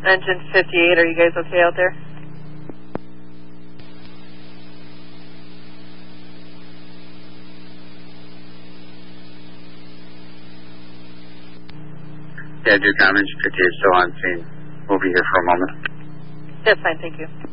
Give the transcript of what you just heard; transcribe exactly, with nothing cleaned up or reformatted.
Engine fifty-eight, are you guys okay out there? Yeah, Duke, I'm Engine fifty-eight still on scene. We'll be here for a moment. That's fine, thank you.